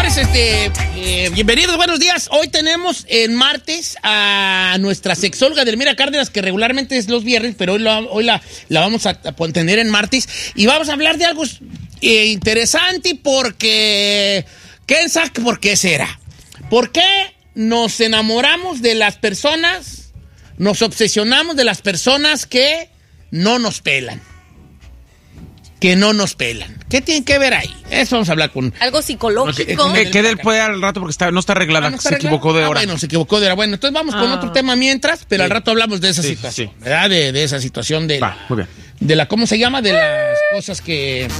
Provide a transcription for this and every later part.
señores, bienvenidos, buenos días. Hoy tenemos en martes a nuestra sexóloga Delmira Cárdenas, que regularmente es los viernes, pero hoy la vamos a tener en martes. Y vamos a hablar de algo interesante porque... ¿Quién sabe por qué será? ¿Por qué nos enamoramos de las personas, nos obsesionamos de las personas que no nos pelan? Que no nos pelan. ¿Qué tiene que ver ahí? Eso vamos a hablar con... Algo psicológico. Que él puede al rato porque no está arreglada. ¿No está se equivocó de hora. Bueno, se equivocó de hora. Bueno, entonces vamos con otro tema mientras, pero al rato hablamos de esa situación, ¿verdad? De esa situación de... Muy bien. De la, ¿cómo se llama? De las cosas que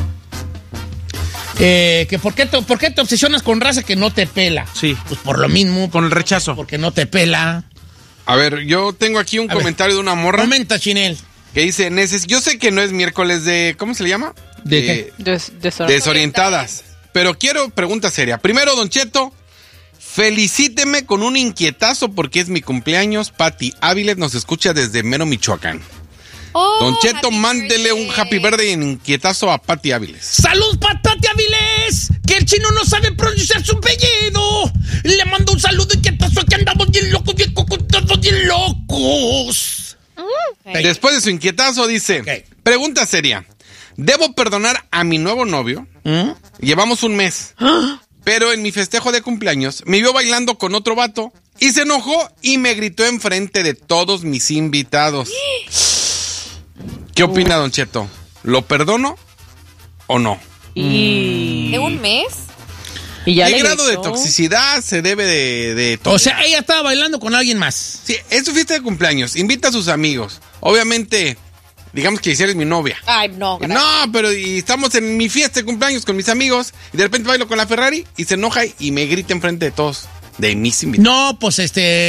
¿por qué te obsesionas con raza que no te pela? Sí. Pues por lo mismo. Con el rechazo. Porque no te pela. A ver, yo tengo aquí un comentario de una morra. Comenta, Chinel. Que dice, yo sé que no es miércoles de... ¿Cómo se le llama? ¿De qué? Desorientadas. Pero quiero pregunta seria. Primero, Don Cheto, felicíteme con un inquietazo porque es mi cumpleaños. Pati Áviles nos escucha desde Mero, Michoacán. Don Cheto, mándele un happy birthday en inquietazo a Pati Áviles. ¡Salud, Pati Áviles! Que el chino no sabe pronunciar su apellido. Le mando un saludo inquietazo, que andamos bien locos, bien cocotados, bien locos. Después de su inquietazo dice, pregunta seria. ¿Debo perdonar a mi nuevo novio? Llevamos un mes. Pero en mi festejo de cumpleaños me vio bailando con otro vato y se enojó y me gritó enfrente de todos mis invitados. ¿Qué opina, Don Cheto? ¿Lo perdono o no? ¿De un mes? ¿Qué grado de toxicidad se debe de O sea, ella estaba bailando con alguien más. Sí, es su fiesta de cumpleaños. Invita a sus amigos. Obviamente, digamos que eres mi novia. Ay, no, gracias. No, pero y estamos en mi fiesta de cumpleaños con mis amigos y de repente bailo con la Ferrari y se enoja y me grita enfrente de todos, de mis invitados. No, pues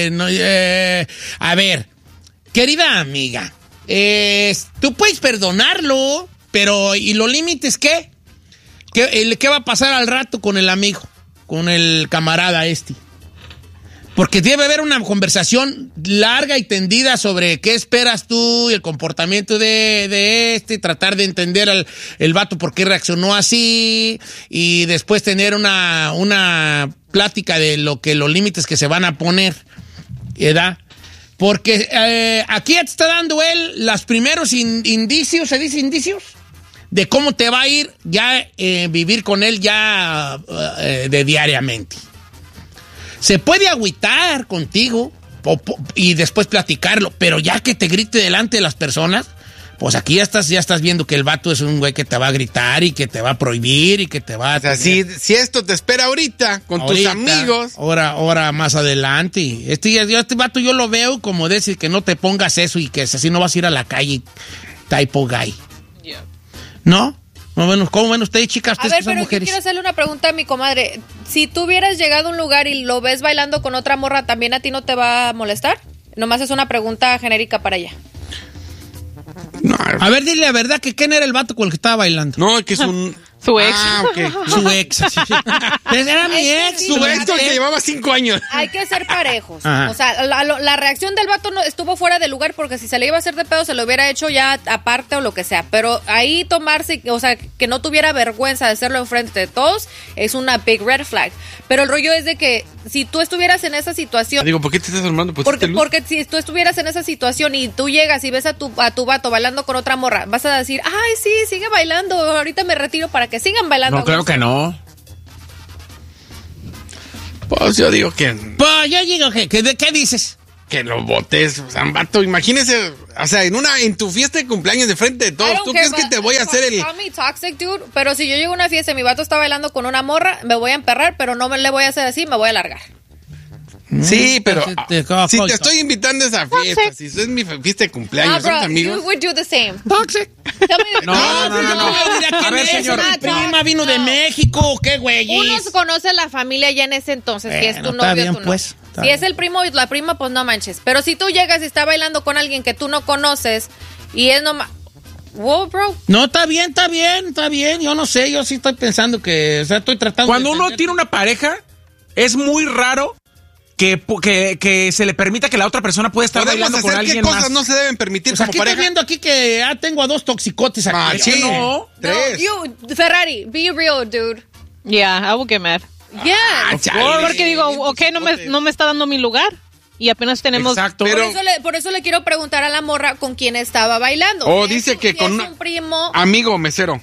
a ver, querida amiga, tú puedes perdonarlo, pero ¿y los límites qué? ¿Qué va a pasar al rato con el amigo, con el camarada este? Porque debe haber una conversación larga y tendida sobre qué esperas tú y el comportamiento de tratar de entender el vato por qué reaccionó así y después tener una plática de los límites que se van a poner, ¿verdad? Porque aquí ya te está dando él los primeros indicios, ¿se dice indicios? De cómo te va a ir ya vivir con él ya de diariamente. Se puede agüitar contigo y después platicarlo, pero ya que te grite delante de las personas, pues aquí ya estás viendo que el vato es un güey que te va a gritar y que te va a prohibir y que te va a... O sea, si esto te espera ahorita con tus amigos... Ahora más adelante. Este vato yo lo veo como decir que no te pongas eso y que así no vas a ir a la calle type guy. Yeah. ¿No? ¿Cómo ven ustedes, chicas? A ver, pero yo quiero hacerle una pregunta a mi comadre. Si tú hubieras llegado a un lugar y lo ves bailando con otra morra, ¿también a ti no te va a molestar? Nomás es una pregunta genérica para ella. No, a ver, dile la verdad, que ¿quién era el vato con el que estaba bailando? No, que es un... Su ex. Okay. Su ex. Sí. Era mi ex. Su ex que llevaba 5 años. Hay que ser parejos. Ajá. O sea, la reacción del vato no estuvo fuera de lugar porque si se le iba a hacer de pedo se lo hubiera hecho ya aparte o lo que sea. Pero ahí tomarse, o sea, que no tuviera vergüenza de hacerlo enfrente de todos es una big red flag. Pero el rollo es de que si tú estuvieras en esa situación... Digo, ¿por qué te estás armando? Porque si tú estuvieras en esa situación y tú llegas y ves a tu vato bailando con otra morra, vas a decir, ay, sí, sigue bailando, ahorita me retiro para que sigan bailando. No, creo que no. Pues yo digo que... Pues yo digo que ¿qué dices? Que lo botes, o sea, un vato, imagínese, o sea, en tu fiesta de cumpleaños de frente de todos, ¿tú crees que te voy a hacer el...? Call me toxic, dude, pero si yo llego a una fiesta y mi vato está bailando con una morra, me voy a emperrar, pero no le voy a hacer así, me voy a largar. Sí, pero si te estoy invitando a esa fiesta, si es mi fiesta de cumpleaños, somos amigos. You would do the same. Toxic. No. A ver, señor. Prima vino de México, ¿qué güey? Uno conoce la familia ya en ese entonces, si es tu novio, bien, tú no. Pues, si es el primo y la prima, pues no manches. Pero si tú llegas y está bailando con alguien que tú no conoces y es nomás... Wow, bro. No, está bien. Yo no sé, yo sí estoy pensando que... O sea, estoy tratando Cuando uno tiene una pareja, es muy raro que se le permita que la otra persona pueda estar bailando con alguien más. ¿Qué cosas no se deben permitir pues como aquí pareja? estoy viendo aquí que tengo a 2 toxicotes aquí. Sí, no. 3. You, Ferrari, be real, dude. Yeah, I will get mad. Yes. Porque digo, ok, no me está dando mi lugar. Y apenas tenemos... Exacto. Pero, por eso le quiero preguntar a la morra con quién estaba bailando. Dice que con un primo. Amigo mesero.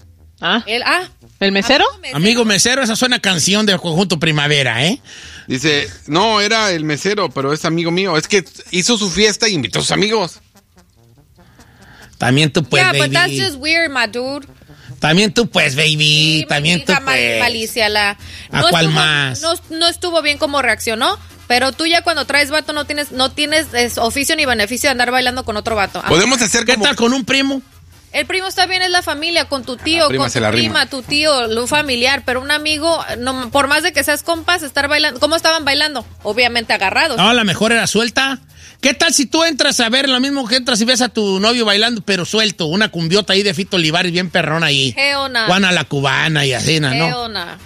¿El mesero? Amigo mesero, esa suena canción del conjunto Primavera, ¿eh? Dice, no, era el mesero, pero es amigo mío. Es que hizo su fiesta y invitó a sus amigos. También tú puedes, but baby. that's just weird, my dude. También tú puedes, baby. Sí, También tú puedes. Malicia, ¿A cuál más? No estuvo bien como reaccionó, pero tú ya cuando traes vato no tienes oficio ni beneficio de andar bailando con otro vato. Podemos hacer ¿Qué como... tal con un primo? El primo está bien, es la familia, con tu tío, prima con se tu la prima, rima. tu tío, lo familiar, pero un amigo, no, por más de que seas compas, estar bailando. ¿Cómo estaban bailando? Obviamente agarrados. No, la mejor era suelta. ¿Qué tal si tú entras a ver lo mismo que entras y ves a tu novio bailando, pero suelto? Una cumbiota ahí de Fito Olivares bien perrona ahí. Geona. Juana la cubana y así, ¿no? Geona.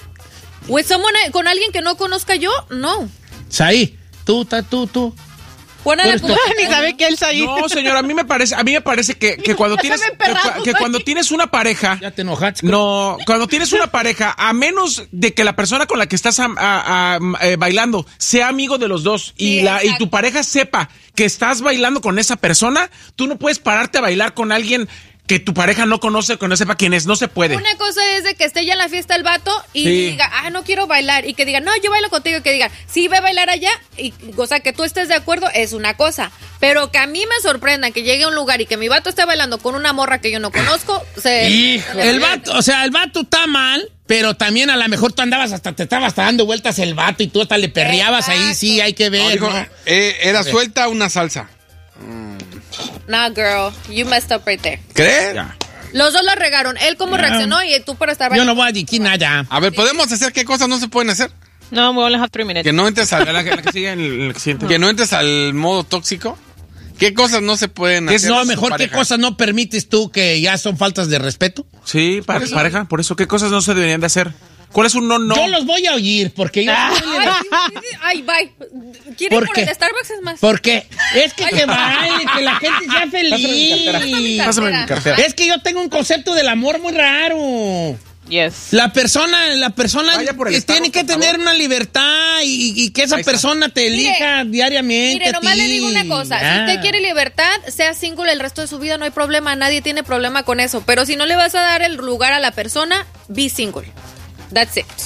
¿Con alguien que no conozca yo? No. Ahí, tú. Juana la cubana. Ni sabe que él está ahí. No, señor, a mí me parece que cuando tienes que cuando tienes una pareja, Ya te enojaste. no, cuando tienes una pareja, a menos de que la persona con la que estás bailando sea amigo de los dos Sí, y tu pareja sepa que estás bailando con esa persona, tú no puedes pararte a bailar con alguien que tu pareja no conoce, que no sepa quién es, no se puede. Una cosa es de que esté ya en la fiesta el vato y Sí. diga, no quiero bailar. Y que diga, no, yo bailo contigo. Y que diga, sí, ve a bailar allá. Y, o sea, que tú estés de acuerdo es una cosa. Pero que a mí me sorprenda que llegue a un lugar y que mi vato esté bailando con una morra que yo no conozco. El vato está mal, pero también a lo mejor tú andabas te estabas dando vueltas el vato y tú hasta le perreabas. Exacto. Ahí, sí, hay que ver. No, dijo, ¿no? era suelta una salsa. Nah, girl, you messed up right there. ¿Crees? Ya. Los dos la regaron. Él cómo reaccionó y tú para estar Yo bailando. no voy a decir nada. A ver, ¿podemos hacer qué cosas no se pueden hacer? No, we only have 3 minutes. Que no entres al, La que sigue en el siguiente. que no entres al modo tóxico. ¿Qué cosas no se pueden hacer? No, con su mejor qué pareja? cosas no permites tú que ya son faltas de respeto. Sí, pareja, por eso, ¿qué cosas no se deberían de hacer? ¿Cuál es un no? Yo los voy a oír porque yo... Ay, bye. ¿Quieren ¿Por por qué? el Starbucks es más? Porque es que baile, que la gente sea feliz. Pásame mi cartera. Es que yo tengo un concepto del amor muy raro. Yes. La persona Vaya por el tiene Starbucks, que por tener favor. una libertad y que esa Ahí está. persona te elija diariamente. Mire, nomás a ti. le digo una cosa. Si usted quiere libertad, sea single el resto de su vida, no hay problema. Nadie tiene problema con eso. Pero si no le vas a dar el lugar a la persona, be single. That's it.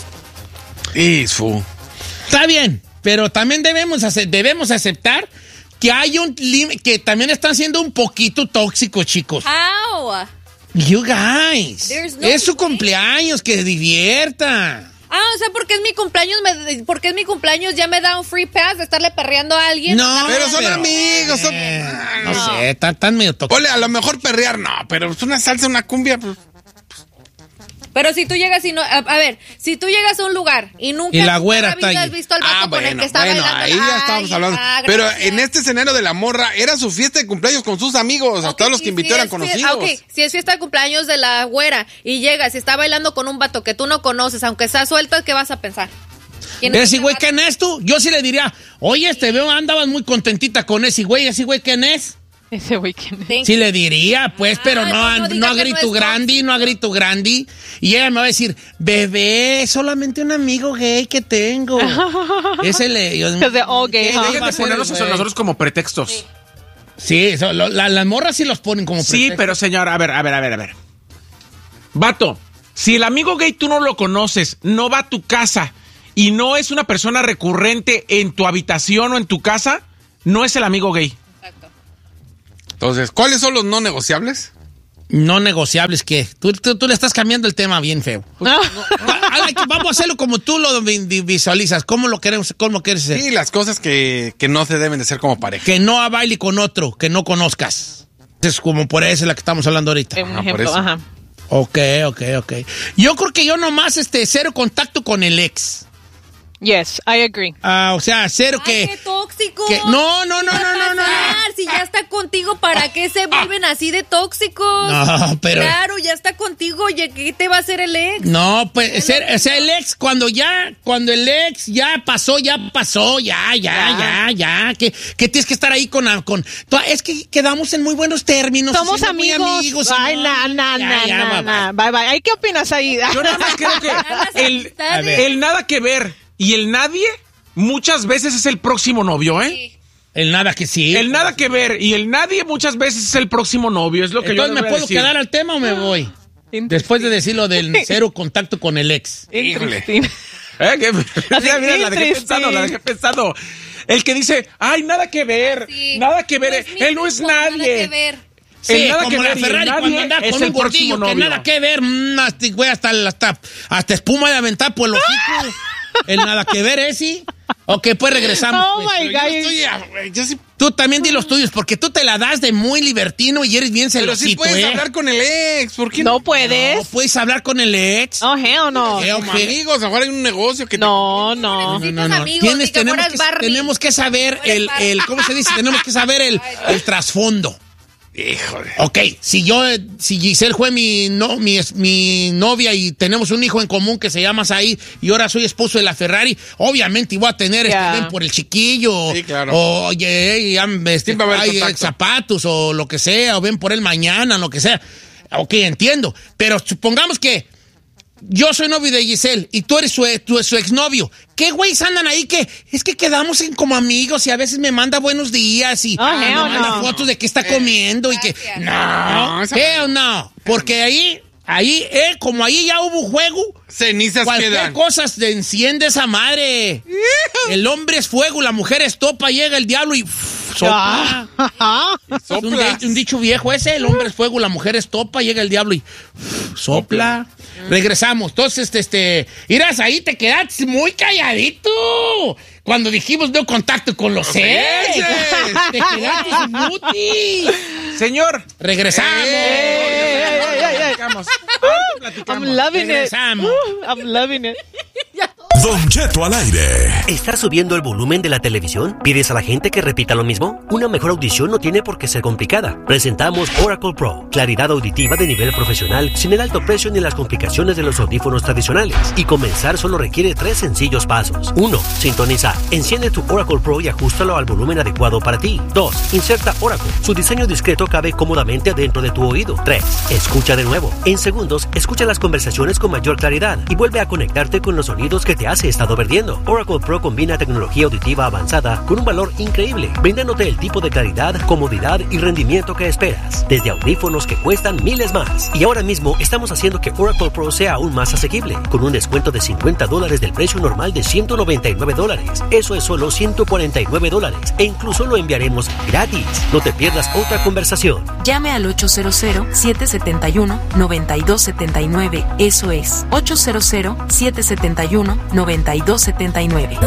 Está bien, pero también debemos aceptar que hay un límite, que también están siendo un poquito tóxicos, chicos. How? You guys. There's no Es su way. cumpleaños, que se divierta. O sea, porque es mi cumpleaños, ya me da un free pass de estarle perreando a alguien. No, Pero son amigos, son... No sé, están medio tóxicos. Ole, a lo mejor perrear, no, pero es una salsa, una cumbia, pues... Pero si tú llegas y no... A ver, si tú llegas a un lugar y nunca Y la güera nunca está has ahí. visto al vato con el que está bailando. ahí ya estábamos hablando. Pero en este escenario de la morra, era su fiesta de cumpleaños con sus amigos, a todos los que invitó eran conocidos. Si es fiesta de cumpleaños de la güera y llegas y está bailando con un vato que tú no conoces, aunque sea suelta, ¿qué vas a pensar? Ese güey, ¿quién es tú? Yo sí le diría, oye, te veo, andabas muy contentita con ese güey, ¿quién es? Ese güey que... Sí le diría, pues, pero pues no no a diga que grito no es grande, no a grito grande. Y ella me va a decir, bebé, solamente un amigo gay que tengo. Ese le... Because they're all gay, huh? Dejen de ponernos a nosotros como pretextos. Sí, las morras sí los ponen como Sí, pretexto. pero señor, a ver. Vato, si el amigo gay tú no lo conoces, no va a tu casa y no es una persona recurrente en tu habitación o en tu casa, no es el amigo gay. Entonces, ¿cuáles son los no negociables? No negociables, ¿qué? Tú le estás cambiando el tema bien feo. Vamos a hacerlo como tú lo visualizas. ¿Cómo quieres hacer? Sí, las cosas que no se deben de ser como pareja. Que no a baile con otro, que no conozcas. Es como por eso es la que estamos hablando ahorita. Un por ejemplo, eso. ajá. Ok. Yo creo que yo nomás cero contacto con el ex. Yes, I agree. O sea, cero Ay, qué tóxico. No. Si ya está contigo, ¿para qué se vuelven así de tóxicos? No, pero... Claro, ya está contigo, oye, ¿qué te va a hacer el ex? No, pues, o sea, el ex, cuando el ex ya pasó, ya. Que tienes que estar ahí con... Es que quedamos en muy buenos términos. Somos amigos. Muy amigos. Ay, bye. Ay, ¿qué opinas ahí? Yo nada más creo que el nada que ver y el nadie muchas veces es el próximo novio, ¿eh? Sí. El nada que sí. El nada que ver y el nadie muchas veces es el próximo novio, es lo que Entonces, yo ¿me puedo quedar al tema o me voy? Después de decir lo del cero contacto con el ex. Interesting. Mira, la dejé pensando. El que dice, ay, nada que ver, nada que ver, él no es nadie. Nada que ver. Sí, nada como que la ver, Ferrari cuando anda con un gordillo que nada que ver, güey, hasta espuma de aventar por el hocico. El nada que ver, ¿sí? Ok, pues regresamos. Oh, pues. my God. Yo sí, Tú también di los tuyos, porque tú te la das de muy libertino y eres bien pero celosito, sí puedes hablar con el ex. ¿Por qué No puedes. No puedes hablar con el ex. Oh, hell no. Como amigos, ahora hay un negocio que No. Necesitas amigos, ni que fueras Barbie. Tenemos que saber ¿cómo se dice? Tenemos que saber el trasfondo. Híjole. Ok, si Giselle fue mi novia y tenemos un hijo en común que se llama Said y ahora soy esposo de la Ferrari, obviamente voy a tener ven por el chiquillo. Sí, claro. O oye, Siempre va a haber hay contacto. zapatos o lo que sea, o ven por él mañana, lo que sea. Ok, entiendo. Pero supongamos que yo soy novio de Giselle y tú eres su exnovio. ¿Qué güeyes andan ahí que es que quedamos como amigos y a veces me manda buenos días y me manda fotos de que está comiendo y que... No, porque ahí, como ahí ya hubo juego, cenizas cualquier quedan. cosa se enciende esa madre. El hombre es fuego, la mujer es topa, llega el diablo y sopla. Es un dicho viejo ese, el hombre es fuego, la mujer es topa, llega el diablo y sopla. Regresamos. Entonces, irás ahí, te quedaste muy calladito. Cuando dijimos no contacto con los ex. Te quedaste muti. Señor, Regresamos. I'm loving Regresamos. it. I'm loving it. Don Cheto al aire. ¿Estás subiendo el volumen de la televisión? ¿Pides a la gente que repita lo mismo? Una mejor audición no tiene por qué ser complicada. Presentamos Oracle Pro. Claridad auditiva de nivel profesional, sin el alto precio ni las complicaciones de los audífonos tradicionales. Y comenzar solo requiere 3 sencillos pasos. 1. Sintoniza. Enciende tu Oracle Pro y ajústalo al volumen adecuado para ti. 2. Inserta Oracle. Su diseño discreto cabe cómodamente dentro de tu oído. 3. Escucha de nuevo. En segundos, escucha las conversaciones con mayor claridad y vuelve a conectarte con los sonidos que te has estado perdiendo. Oracle Pro combina tecnología auditiva avanzada con un valor increíble, brindándote el tipo de claridad, comodidad y rendimiento que esperas, desde audífonos que cuestan miles más. Y ahora mismo estamos haciendo que Oracle Pro sea aún más asequible, con un descuento de $50 del precio normal de $199. Eso es solo $149 e incluso lo enviaremos gratis. No te pierdas otra conversación. Llame al 800-771-9279. Eso es 800-771-9279.